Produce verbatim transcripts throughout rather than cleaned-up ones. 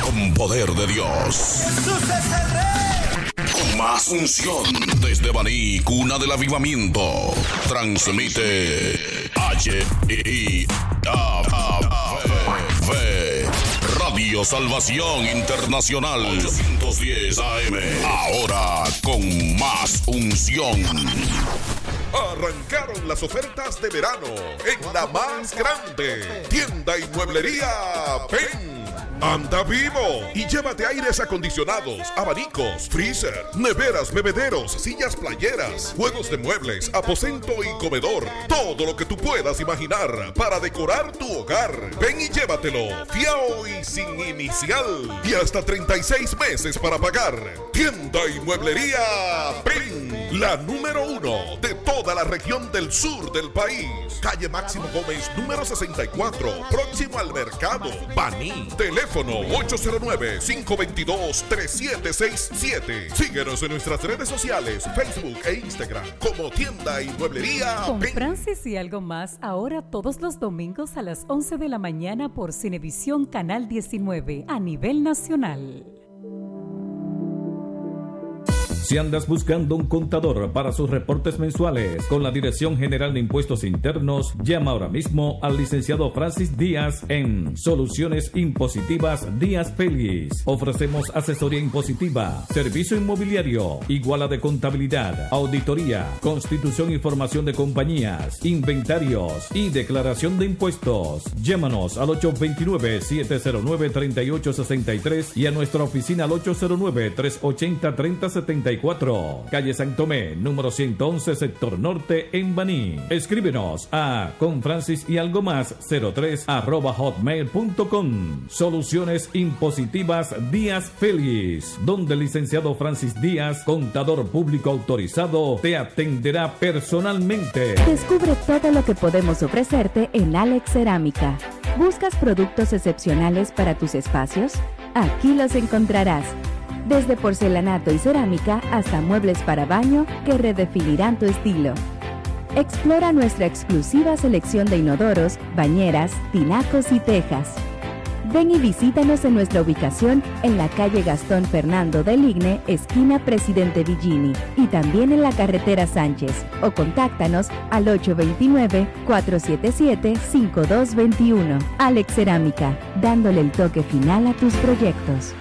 con poder de Dios. ¡Jesús es el Rey! Con más unción desde Baní, cuna del avivamiento. Transmite H I A V Radio Salvación Internacional ochocientos diez A M. Ahora con más unción. Arrancaron las ofertas de verano en la más grande tienda y mueblería Pen. Anda vivo y llévate aires acondicionados, abanicos, freezer, neveras, bebederos, sillas playeras, juegos de muebles, aposento y comedor. Todo lo que tú puedas imaginar para decorar tu hogar. Ven y llévatelo, fiao y sin inicial. Y hasta treinta y seis meses para pagar. Tienda y mueblería Pen, la número uno de toda la región del sur del país. Calle Máximo Gómez, número sesenta y cuatro, próximo al mercado. Baní. Teléfono ocho cero nueve, cinco dos dos, tres siete seis siete. Síguenos en nuestras redes sociales, Facebook e Instagram como Tienda y Mueblería Con Pen. Francis y algo más, ahora todos los domingos a las once de la mañana por Cinevisión Canal diecinueve a nivel nacional. Si andas buscando un contador para sus reportes mensuales con la Dirección General de Impuestos Internos, llama ahora mismo al licenciado Francis Díaz en Soluciones Impositivas Díaz Félix. Ofrecemos asesoría impositiva, servicio inmobiliario, iguala de contabilidad, auditoría, constitución y formación de compañías, inventarios y declaración de impuestos. Llámanos al ocho dos nueve, siete cero nueve, tres ocho seis tres y a nuestra oficina al ocho cero nueve, tres ocho cero, tres cero siete cuatro, calle San Tomé, número ciento once, sector norte, en Baní. Escríbenos a con Francis y algo más cero tres arroba hotmail punto com. Soluciones Impositivas Díaz Félix, donde el licenciado Francis Díaz, contador público autorizado, te atenderá personalmente. Descubre todo lo que podemos ofrecerte en Alex Cerámica. ¿Buscas productos excepcionales para tus espacios? Aquí los encontrarás. Desde porcelanato y cerámica hasta muebles para baño que redefinirán tu estilo. Explora nuestra exclusiva selección de inodoros, bañeras, tinacos y tejas. Ven y visítanos en nuestra ubicación en la calle Gastón Fernando del Igne, esquina Presidente Villini, y también en la carretera Sánchez, o contáctanos al ocho dos nueve, cuatro siete siete, cinco dos dos uno. Alex Cerámica, dándole el toque final a tus proyectos.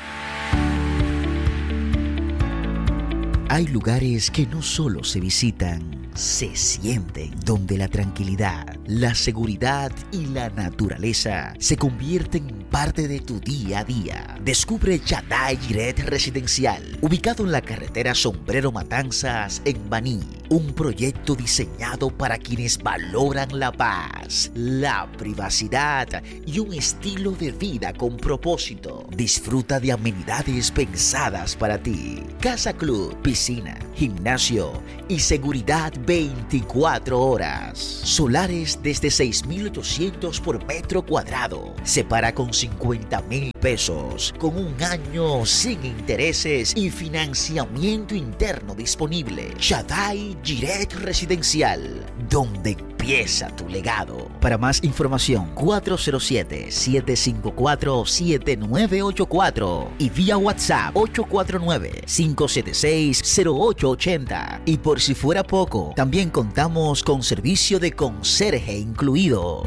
Hay lugares que no solo se visitan, se sienten, donde la tranquilidad, la seguridad y la naturaleza se convierten en parte de tu día a día. Descubre Shaddai Jiret Residencial, ubicado en la carretera Sombrero Matanzas en Baní. Un proyecto diseñado para quienes valoran la paz, la privacidad y un estilo de vida con propósito. Disfruta de amenidades pensadas para ti. Casa Club, piscina, gimnasio y seguridad veinticuatro horas. Solares desde seis mil ochocientos por metro cuadrado. Separa con cincuenta mil pesos, con un año sin intereses y financiamiento interno disponible. Shaddai Jiret Residencial, donde empieza tu legado. Para más información, cuatro cero siete, siete cinco cuatro, siete nueve ocho cuatro y vía WhatsApp ocho cuatro nueve, cinco siete seis, cero ocho ocho cero. Y por si fuera poco, también contamos con servicio de conserje incluido.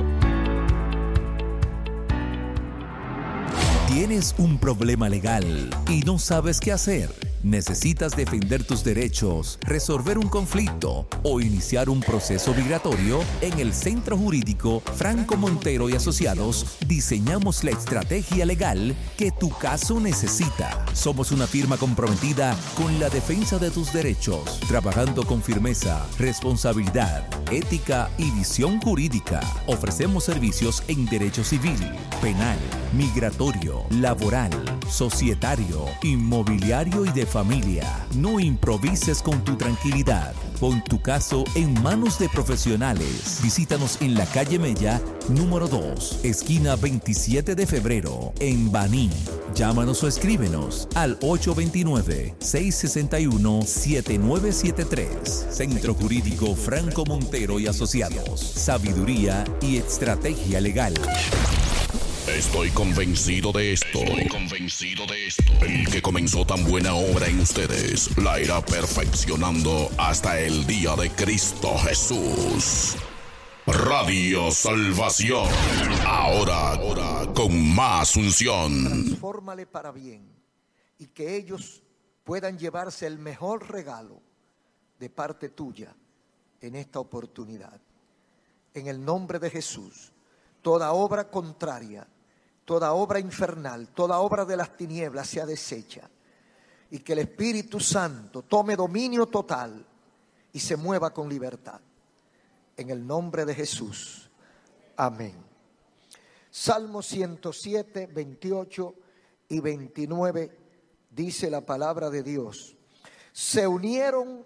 ¿Tienes un problema legal y no sabes qué hacer? ¿Necesitas defender tus derechos, resolver un conflicto o iniciar un proceso migratorio? En el Centro Jurídico Franco Montero y Asociados diseñamos la estrategia legal que tu caso necesita. Somos una firma comprometida con la defensa de tus derechos, trabajando con firmeza, responsabilidad, ética y visión jurídica. Ofrecemos servicios en derecho civil, penal, migratorio, laboral, societario, inmobiliario y de familia. No improvises con tu tranquilidad. Pon tu caso en manos de profesionales. Visítanos en la calle Mella, número dos, esquina veintisiete de febrero, en Baní. Llámanos o escríbenos al ocho dos nueve, seis seis uno, siete nueve siete tres. Centro Jurídico Franco Montero y Asociados. Sabiduría y estrategia legal. Estoy convencido de esto. Estoy convencido de esto. El que comenzó tan buena obra en ustedes la irá perfeccionando hasta el día de Cristo Jesús. Radio Salvación. Ahora, ahora con más unción. Transfórmale para bien y que ellos puedan llevarse el mejor regalo de parte tuya en esta oportunidad. En el nombre de Jesús, toda obra contraria, toda obra infernal, toda obra de las tinieblas sea deshecha y que el Espíritu Santo tome dominio total y se mueva con libertad. En el nombre de Jesús. Amén. Salmo ciento siete, veintiocho y veintinueve dice la palabra de Dios. Se unieron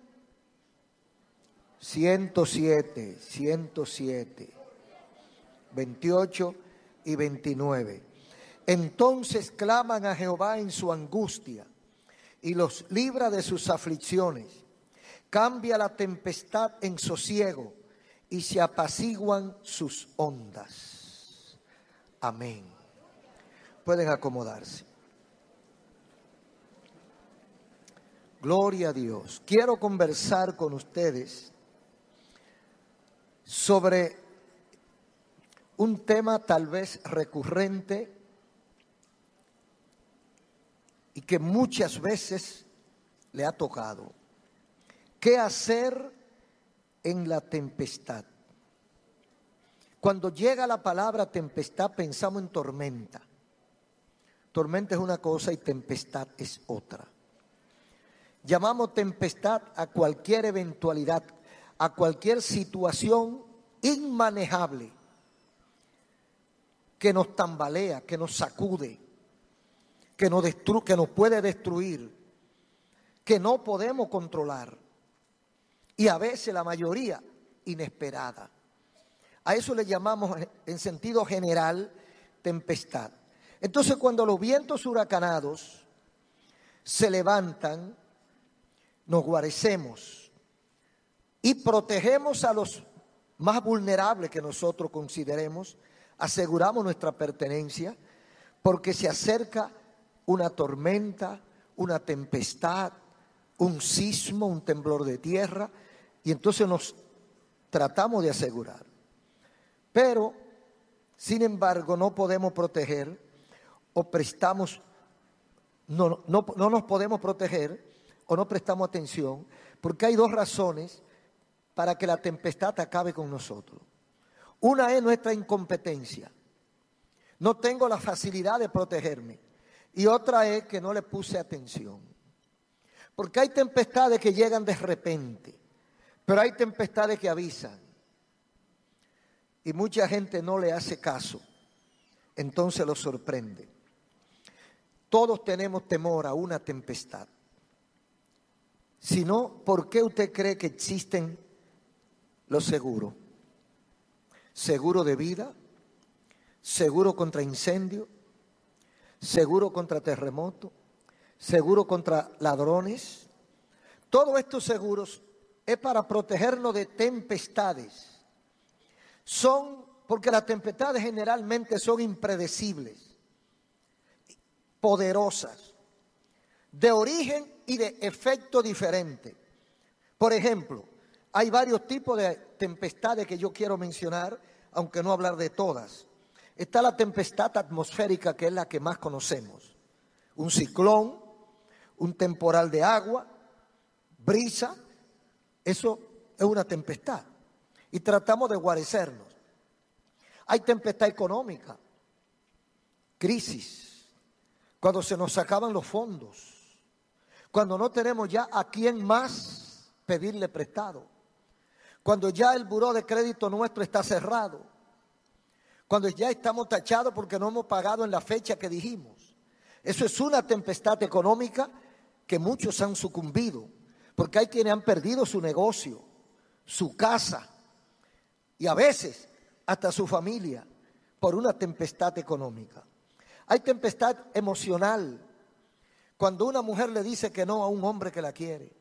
ciento siete, ciento siete, veintiocho y veintinueve. Entonces claman a Jehová en su angustia y los libra de sus aflicciones. Cambia la tempestad en sosiego y se apaciguan sus ondas. Amén. Pueden acomodarse. Gloria a Dios. Quiero conversar con ustedes sobre un tema tal vez recurrente y que muchas veces le ha tocado. ¿Qué hacer en la tempestad? Cuando llega la palabra tempestad pensamos en tormenta. Tormenta es una cosa y tempestad es otra. Llamamos tempestad a cualquier eventualidad, a cualquier situación inmanejable que nos tambalea, que nos sacude, que nos, destru- que nos puede destruir, que no podemos controlar y a veces la mayoría inesperada. A eso le llamamos en sentido general tempestad. Entonces cuando los vientos huracanados se levantan, nos guarecemos y protegemos a los más vulnerables que nosotros consideremos, aseguramos nuestra pertenencia porque se acerca una tormenta, una tempestad, un sismo, un temblor de tierra y entonces nos tratamos de asegurar. Pero, sin embargo, no podemos proteger o prestamos, no, no, no nos podemos proteger o no prestamos atención porque hay dos razones para que la tempestad acabe con nosotros. Una es nuestra incompetencia. No tengo la facilidad de protegerme. Y otra es que no le puse atención. Porque hay tempestades que llegan de repente, pero hay tempestades que avisan. Y mucha gente no le hace caso. Entonces lo sorprende. Todos tenemos temor a una tempestad. Si no, ¿por qué usted cree que existen los seguros? Seguro de vida, seguro contra incendio, seguro contra terremoto, seguro contra ladrones. Todos estos seguros es para protegernos de tempestades. Son, porque las tempestades generalmente son impredecibles, poderosas, de origen y de efecto diferente. Por ejemplo, hay varios tipos de tempestades que yo quiero mencionar, aunque no hablar de todas. Está la tempestad atmosférica, que es la que más conocemos. Un ciclón, un temporal de agua, brisa, eso es una tempestad. Y tratamos de guarecernos. Hay tempestad económica, crisis, cuando se nos acaban los fondos, cuando no tenemos ya a quién más pedirle prestado, cuando ya el buró de crédito nuestro está cerrado, cuando ya estamos tachados porque no hemos pagado en la fecha que dijimos. Eso es una tempestad económica que muchos han sucumbido, porque hay quienes han perdido su negocio, su casa y a veces hasta su familia por una tempestad económica. Hay tempestad emocional, cuando una mujer le dice que no a un hombre que la quiere.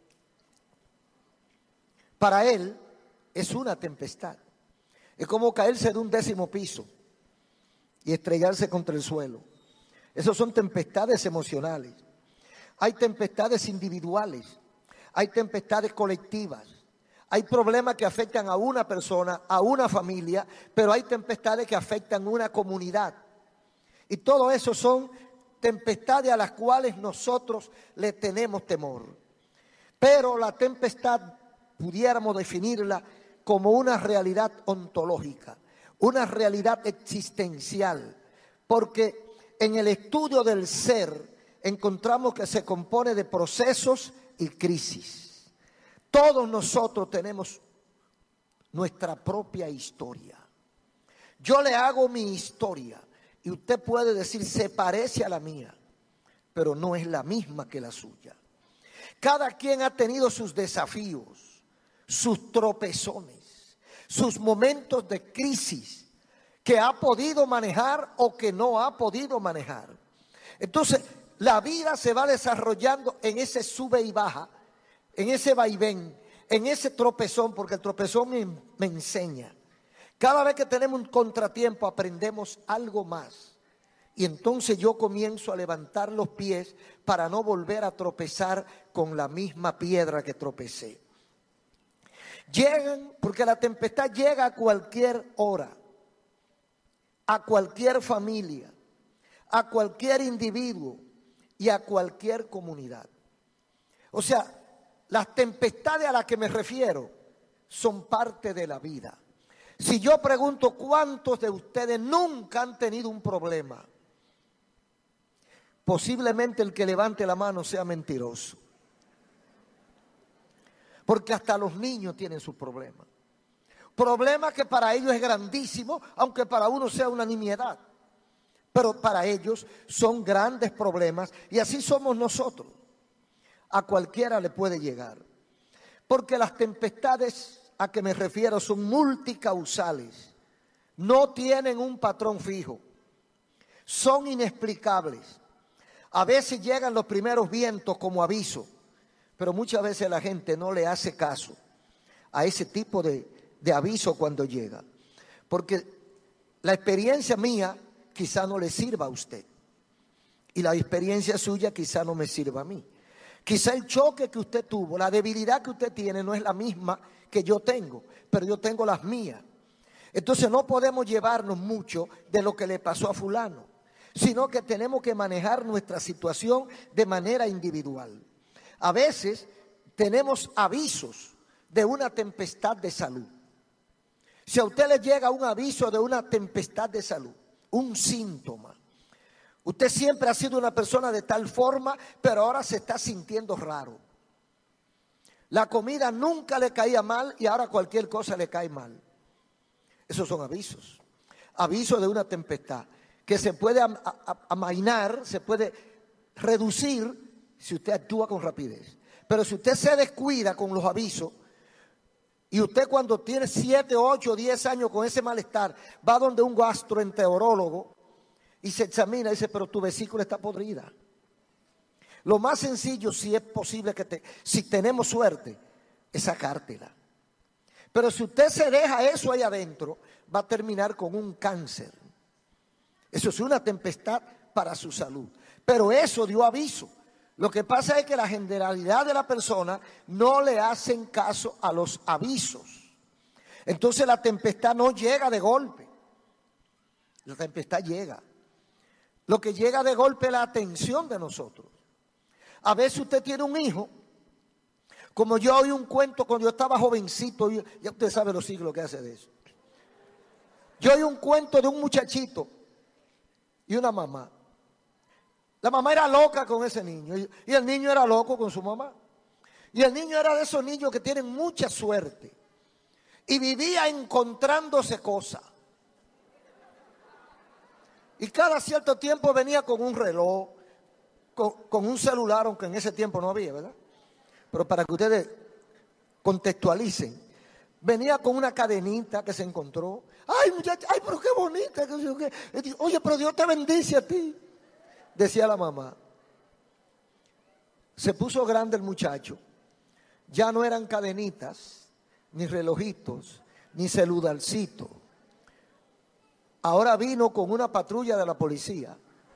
Para él es una tempestad. Es como caerse de un décimo piso y estrellarse contra el suelo. Esas son tempestades emocionales. Hay tempestades individuales, hay tempestades colectivas, hay problemas que afectan a una persona, a una familia, pero hay tempestades que afectan a una comunidad. Y todo eso son tempestades a las cuales nosotros le tenemos temor. Pero la tempestad pudiéramos definirla como una realidad ontológica, una realidad existencial, porque en el estudio del ser encontramos que se compone de procesos y crisis. Todos nosotros tenemos nuestra propia historia. Yo le hago mi historia y usted puede decir se parece a la mía, pero no es la misma que la suya. Cada quien ha tenido sus desafíos, sus tropezones, sus momentos de crisis que ha podido manejar o que no ha podido manejar. Entonces, la vida se va desarrollando en ese sube y baja, en ese vaivén, en ese tropezón, porque el tropezón me, me enseña. Cada vez que tenemos un contratiempo aprendemos algo más. Y entonces yo comienzo a levantar los pies para no volver a tropezar con la misma piedra que tropecé. Llegan, porque la tempestad llega a cualquier hora, a cualquier familia, a cualquier individuo y a cualquier comunidad. O sea, las tempestades a las que me refiero son parte de la vida. Si yo pregunto cuántos de ustedes nunca han tenido un problema, posiblemente el que levante la mano sea mentiroso. Porque hasta los niños tienen sus problemas. Problemas que para ellos es grandísimo, aunque para uno sea una nimiedad. Pero para ellos son grandes problemas y así somos nosotros. A cualquiera le puede llegar. Porque las tempestades a que me refiero son multicausales. No tienen un patrón fijo. Son inexplicables. A veces llegan los primeros vientos como aviso, pero muchas veces la gente no le hace caso a ese tipo de, de aviso cuando llega. Porque la experiencia mía quizá no le sirva a usted. Y la experiencia suya quizá no me sirva a mí. Quizá el choque que usted tuvo, la debilidad que usted tiene no es la misma que yo tengo, pero yo tengo las mías. Entonces no podemos llevarnos mucho de lo que le pasó a fulano, sino que tenemos que manejar nuestra situación de manera individual. A veces tenemos avisos de una tempestad de salud. Si a usted le llega un aviso de una tempestad de salud, un síntoma, usted siempre ha sido una persona de tal forma, pero ahora se está sintiendo raro. La comida nunca le caía mal y ahora cualquier cosa le cae mal. Esos son avisos. Avisos de una tempestad que se puede amainar, se puede reducir si usted actúa con rapidez. Pero si usted se descuida con los avisos y usted cuando tiene siete, ocho, diez años con ese malestar va donde un gastroenterólogo y se examina y dice, pero tu vesícula está podrida. Lo más sencillo, si es posible, que te, si tenemos suerte, es sacártela. Pero si usted se deja eso ahí adentro, va a terminar con un cáncer. Eso es una tempestad para su salud. Pero eso dio aviso. Lo que pasa es que la generalidad de la persona no le hacen caso a los avisos. Entonces la tempestad no llega de golpe. La tempestad llega. Lo que llega de golpe es la atención de nosotros. A veces usted tiene un hijo, como yo oí un cuento cuando yo estaba jovencito, ya usted sabe los siglos que hace de eso. Yo oí un cuento de un muchachito y una mamá. La mamá era loca con ese niño y el niño era loco con su mamá. Y el niño era de esos niños que tienen mucha suerte y vivía encontrándose cosas. Y cada cierto tiempo venía con un reloj, con, con un celular, aunque en ese tiempo no había, ¿verdad? Pero para que ustedes contextualicen, venía con una cadenita que se encontró. Ay, muchacha, ay, pero qué bonita. Oye, pero Dios te bendice a ti, decía la mamá. Se puso grande el muchacho. Ya no eran cadenitas, ni relojitos, ni celularcitos. ahora vino con una patrulla de la policía,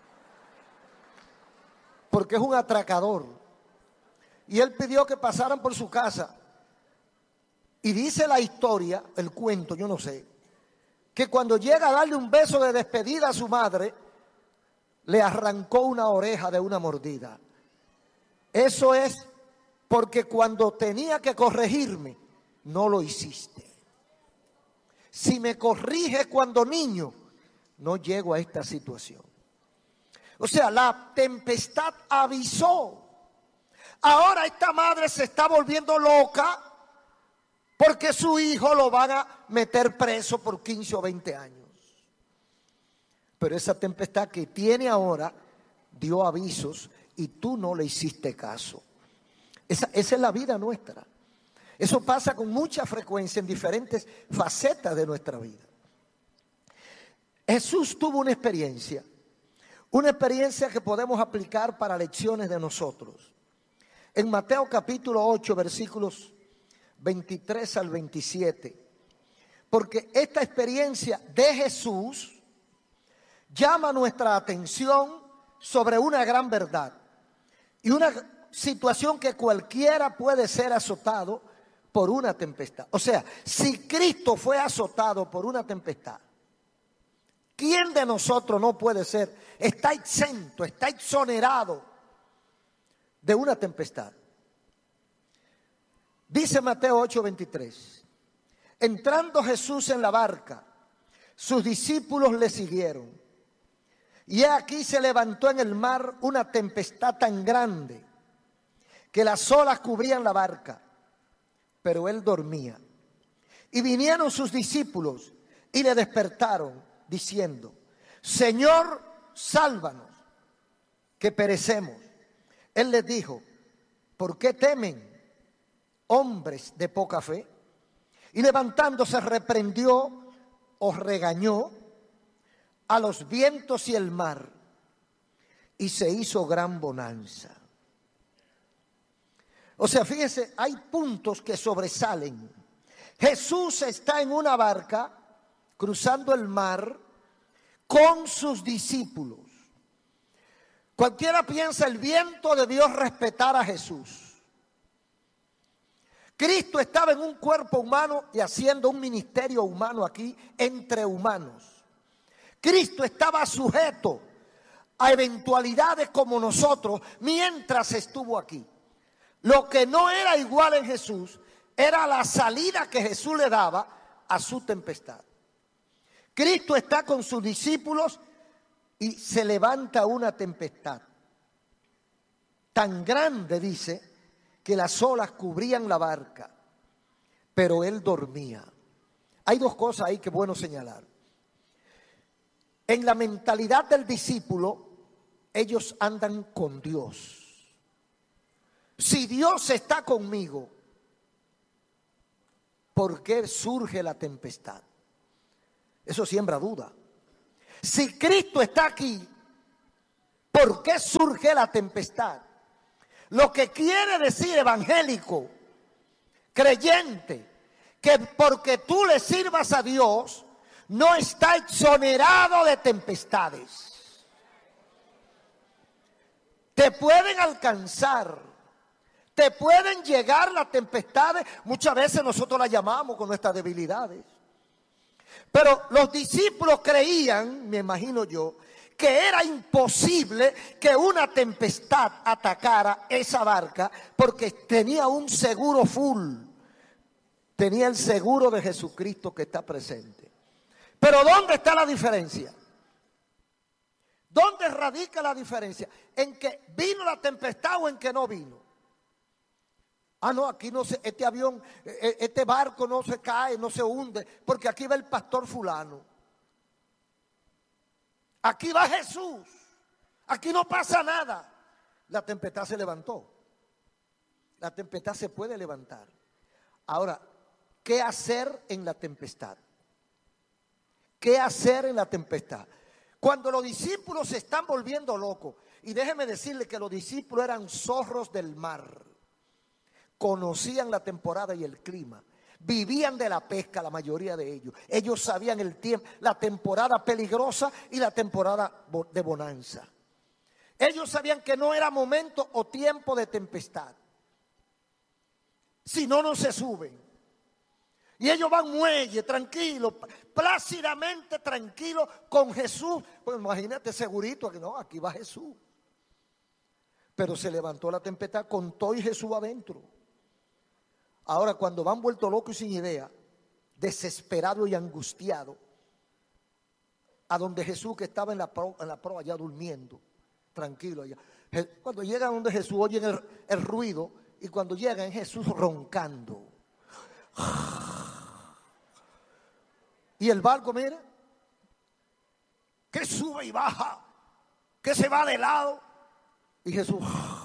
porque es un atracador. Y él pidió que pasaran por su casa. Y dice la historia, el cuento, yo no sé, que cuando llega a darle un beso de despedida a su madre, le arrancó una oreja de una mordida. Eso es porque cuando tenía que corregirme, no lo hiciste. Si me corrige cuando niño, no llego a esta situación. O sea, la tempestad avisó. Ahora esta madre se está volviendo loca porque su hijo lo van a meter preso por quince o veinte años. Pero esa tempestad que tiene ahora dio avisos y tú no le hiciste caso. Esa, esa es la vida nuestra. Eso pasa con mucha frecuencia en diferentes facetas de nuestra vida. Jesús tuvo una experiencia, una experiencia que podemos aplicar para lecciones de nosotros. En Mateo capítulo ocho, versículos veintitrés al veintisiete, porque esta experiencia de Jesús llama nuestra atención sobre una gran verdad y una situación que cualquiera puede ser azotado por una tempestad. O sea, si Cristo fue azotado por una tempestad, ¿quién de nosotros no puede ser, está exento, está exonerado de una tempestad? Dice Mateo ocho, veintitrés, entrando Jesús en la barca, sus discípulos le siguieron. Y he aquí se levantó en el mar una tempestad tan grande que las olas cubrían la barca, pero él dormía. Y vinieron sus discípulos y le despertaron diciendo, Señor, sálvanos, que perecemos. Él les dijo, ¿por qué temen, hombres de poca fe? Y levantándose reprendió o regañó a los vientos y el mar, y se hizo gran bonanza. O sea, fíjense, hay puntos que sobresalen. Jesús está en una barca cruzando el mar con sus discípulos. Cualquiera piensa, el viento debió respetar a Jesús. Cristo estaba en un cuerpo humano y haciendo un ministerio humano aquí entre humanos. Cristo estaba sujeto a eventualidades como nosotros mientras estuvo aquí. Lo que no era igual en Jesús era la salida que Jesús le daba a su tempestad. Cristo está con sus discípulos y se levanta una tempestad tan grande, dice, que las olas cubrían la barca, pero él dormía. Hay dos cosas ahí que es bueno señalar. En la mentalidad del discípulo, ellos andan con Dios. Si Dios está conmigo, ¿por qué surge la tempestad? Eso siembra duda. Si Cristo está aquí, ¿por qué surge la tempestad? Lo que quiere decir evangélico, creyente, que porque tú le sirvas a Dios, no está exonerado de tempestades. Te pueden alcanzar, te pueden llegar las tempestades. Muchas veces nosotros las llamamos con nuestras debilidades. Pero los discípulos creían, me imagino yo, que era imposible que una tempestad atacara esa barca porque tenía un seguro full. Tenía el seguro de Jesucristo que está presente. Pero ¿dónde está la diferencia? ¿Dónde radica la diferencia? ¿En que vino la tempestad o en que no vino? Ah, no, aquí no se, este avión, este barco no se cae, no se hunde, porque aquí va el pastor fulano. Aquí va Jesús. Aquí no pasa nada. La tempestad se levantó. La tempestad se puede levantar. Ahora, ¿qué hacer en la tempestad? ¿Qué hacer en la tempestad? Cuando los discípulos se están volviendo locos, y déjeme decirle que los discípulos eran zorros del mar, conocían la temporada y el clima, Vivían de la pesca la mayoría de ellos. Ellos sabían el tiempo, la temporada peligrosa y la temporada de bonanza. Ellos sabían que no era momento o tiempo de tempestad. Si no, no se suben. Y ellos van muelle, tranquilos, plácidamente tranquilos con Jesús. Pues imagínate, segurito que no, aquí va Jesús. Pero se levantó la tempestad con todo y Jesús adentro. Ahora, cuando van vueltos locos y sin idea, desesperados y angustiados, a donde Jesús, que estaba en la proa, en la proa allá durmiendo, tranquilo allá. Cuando llegan a donde Jesús, oyen el, el ruido, y cuando llegan, Jesús roncando. Y el barco, mira, que sube y baja, que se va de lado. Y Jesús,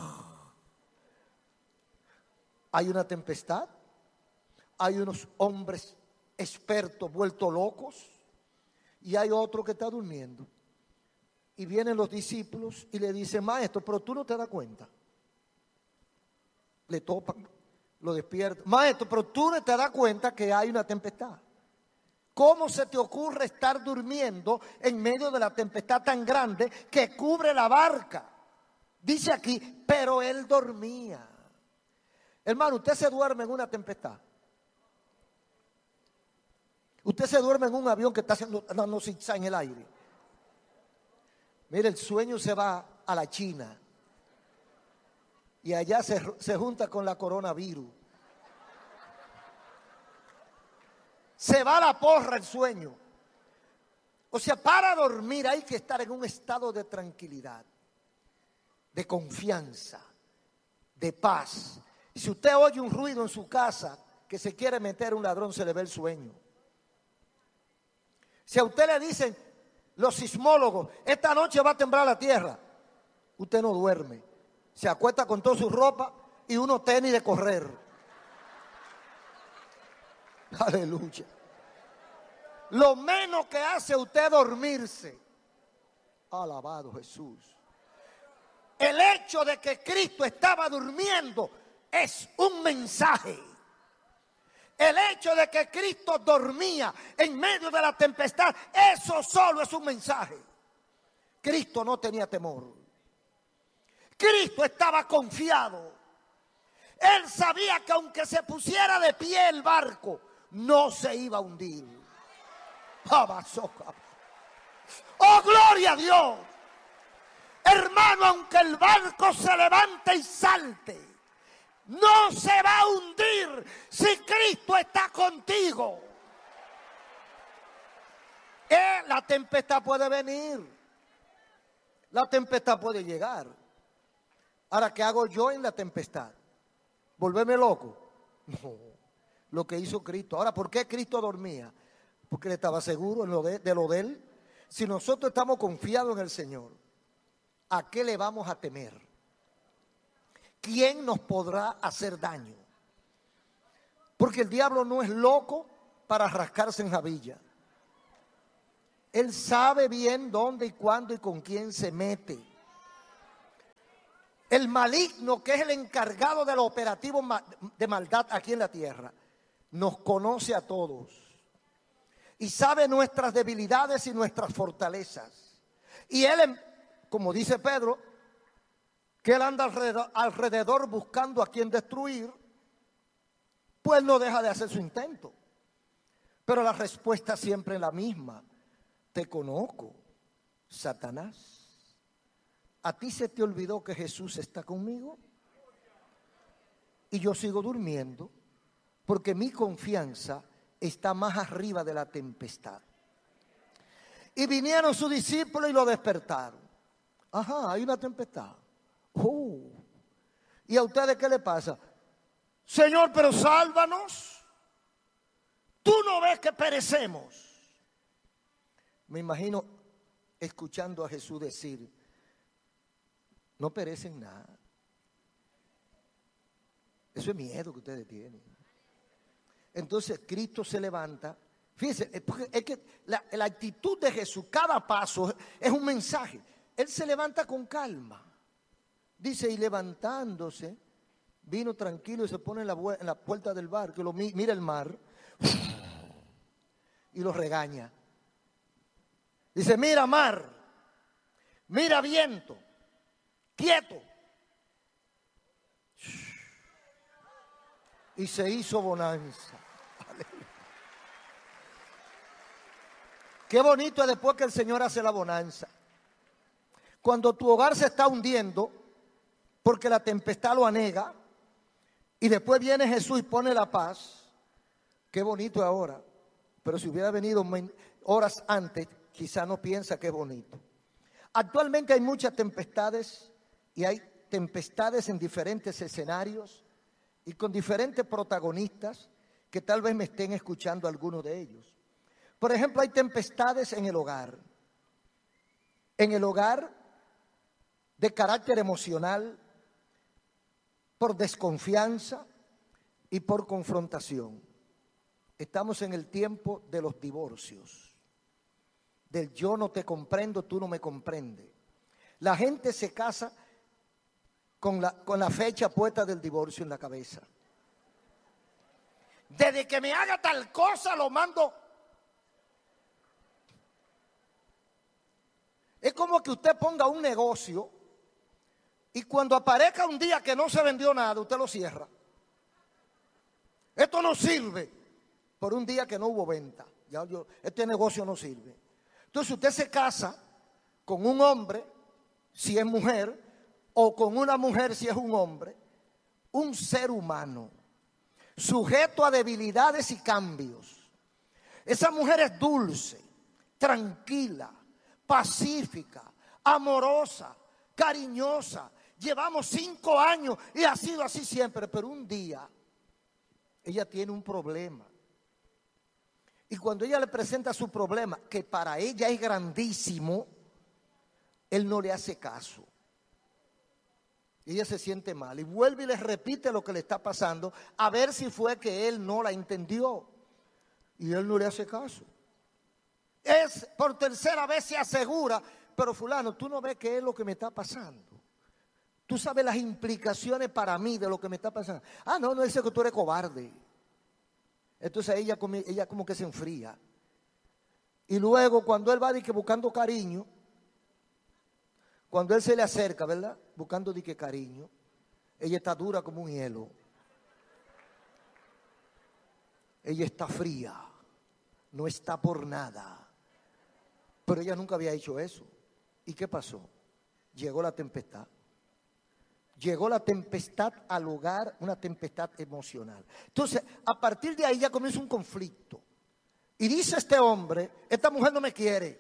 hay una tempestad, hay unos hombres expertos vueltos locos, y hay otro que está durmiendo. Y vienen los discípulos y le dicen, maestro, pero tú no te das cuenta. Le topan, lo despiertan. Maestro, pero tú no te das cuenta que hay una tempestad. ¿Cómo se te ocurre estar durmiendo en medio de la tempestad tan grande que cubre la barca? Dice aquí, pero él dormía. Hermano, usted se duerme en una tempestad. Usted se duerme en un avión que está haciendo dando zigzag en el aire. Mire, el sueño se va a la China. Y allá se, se junta con la coronavirus. Se va a la porra el sueño. O sea, para dormir hay que estar en un estado de tranquilidad, de confianza, de paz. Si usted oye un ruido en su casa, que se quiere meter un ladrón, se le ve el sueño. Si a usted le dicen los sismólogos, esta noche va a temblar la tierra, usted no duerme. Se acuesta con toda su ropa y unos tenis de correr. Aleluya. Lo menos que hace usted es dormirse. Alabado Jesús. El hecho de que Cristo estaba durmiendo es un mensaje. El hecho de que Cristo dormía en medio de la tempestad, eso solo es un mensaje. Cristo no tenía temor. Cristo estaba confiado. Él sabía que aunque se pusiera de pie el barco, no se iba a hundir. ¡Oh, gloria a Dios! Hermano, aunque el barco se levante y salte, no se va a hundir si Cristo está contigo. Eh, la tempestad puede venir. La tempestad puede llegar. Ahora, ¿qué hago yo en la tempestad? ¿Volverme loco? No. Lo que hizo Cristo. Ahora, ¿por qué Cristo dormía? Porque él estaba seguro en lo de, de lo de él. Si nosotros estamos confiados en el Señor, ¿a qué le vamos a temer? ¿Quién nos podrá hacer daño? Porque el diablo no es loco para rascarse en jabilla. Él sabe bien dónde y cuándo y con quién se mete. El maligno, que es el encargado del operativo de maldad aquí en la tierra, nos conoce a todos y sabe nuestras debilidades y nuestras fortalezas. Y él, como dice Pedro, que él anda alrededor, alrededor buscando a quien destruir, pues no deja de hacer su intento. Pero la respuesta siempre es la misma. Te conozco, Satanás. ¿A ti se te olvidó que Jesús está conmigo? Y yo sigo durmiendo porque mi confianza está más arriba de la tempestad. Y vinieron sus discípulos y lo despertaron. Ajá, hay una tempestad. Oh. ¿Y a ustedes qué le pasa? Señor, pero sálvanos. Tú no ves que perecemos. Me imagino escuchando a Jesús decir, no perecen nada. Eso es miedo que ustedes tienen. Entonces Cristo se levanta. Fíjense, es que la, la actitud de Jesús, cada paso es un mensaje. Él se levanta con calma. Dice, y levantándose, vino tranquilo y se pone en la, en la puerta del barco y lo mira el mar. Y lo regaña. Dice, mira mar, mira viento, quieto. Y se hizo bonanza. Qué bonito es después que el Señor hace la bonanza. Cuando tu hogar se está hundiendo, porque la tempestad lo anega, y después viene Jesús y pone la paz, qué bonito es ahora. Pero si hubiera venido horas antes, quizá no piensa que es bonito. Actualmente hay muchas tempestades, y hay tempestades en diferentes escenarios, y con diferentes protagonistas, que tal vez me estén escuchando algunos de ellos. Por ejemplo, hay tempestades en el hogar. En el hogar de carácter emocional, por desconfianza y por confrontación. Estamos en el tiempo de los divorcios, del yo no te comprendo, tú no me comprendes. La gente se casa con la, con la fecha puesta del divorcio en la cabeza. Desde que me haga tal cosa lo mando. Es como que usted ponga un negocio y cuando aparezca un día que no se vendió nada, usted lo cierra. Esto no sirve por un día que no hubo venta. Ya yo, este negocio no sirve. Entonces usted se casa con un hombre, si es mujer, o con una mujer, si es un hombre, un ser humano, sujeto a debilidades y cambios. Esa mujer es dulce, tranquila, pacífica, amorosa, cariñosa. Llevamos cinco años y ha sido así siempre, pero un día ella tiene un problema. Y cuando ella le presenta su problema, que para ella es grandísimo, él no le hace caso. Ella se siente mal y vuelve y le repite lo que le está pasando, a ver si fue que él no la entendió. Y él no le hace caso. Es por tercera vez se asegura, pero fulano, tú no ves que es lo que me está pasando. Tú sabes las implicaciones para mí de lo que me está pasando. Ah, no, no dice que tú eres cobarde. Entonces ella, ella como que se enfría. Y luego cuando él va de que buscando cariño, cuando él se le acerca, ¿verdad? Buscando de que cariño, ella está dura como un hielo. Ella está fría, no está por nada. Pero ella nunca había hecho eso. ¿Y qué pasó? Llegó la tempestad. Llegó la tempestad al hogar, una tempestad emocional. Entonces, a partir de ahí ya comienza un conflicto. Y dice este hombre, esta mujer no me quiere.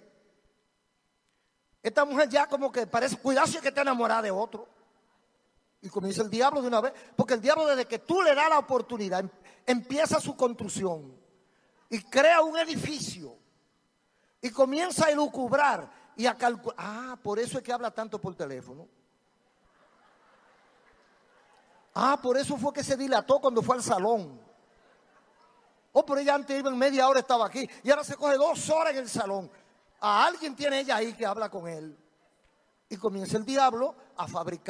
Esta mujer ya como que parece, cuidado si es que está enamorada de otro. Y comienza el diablo de una vez, porque el diablo desde que tú le das la oportunidad, empieza su construcción y crea un edificio y comienza a elucubrar y a calcular. Ah, por eso es que habla tanto por teléfono. Ah, por eso fue que se dilató cuando fue al salón. Oh, pero ella antes iba en media hora, estaba aquí. Y ahora se coge dos horas en el salón. A alguien tiene ella ahí que habla con él. Y comienza el diablo a fabricar